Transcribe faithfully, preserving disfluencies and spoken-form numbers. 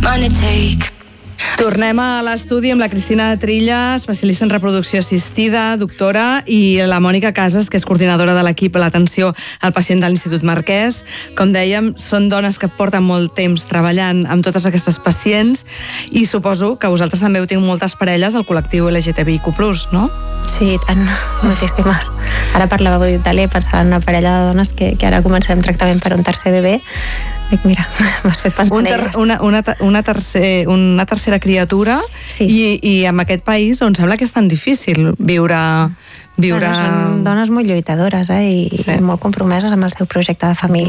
money take. Tornem a l'estudi amb la Cristina Trilla, especialista en reproducció assistida, doctora, i la Mònica Casas, que és coordinadora de l'equip a l'atenció al pacient de l'Institut Marquès. Com dèiem, són dones que porten molt temps treballant amb totes aquestes pacients i suposo que vosaltres també heu tingut moltes parelles al col·lectiu L G T B I Q plus, no? Sí, tant, moltíssimes. Ara parlava d'Itàlia i pensava en una parella de dones que, que ara començarem tractament per un tercer bebè. Dic, mira, m'has fet pensar un en ter elles. Una, una, una, tercer, una tercera criatura, sí. i, i en aquest país on sembla que és tan difícil viure... viure... Bueno, són dones molt lluitadores, eh, i, sí. i molt compromeses amb el seu projecte de família.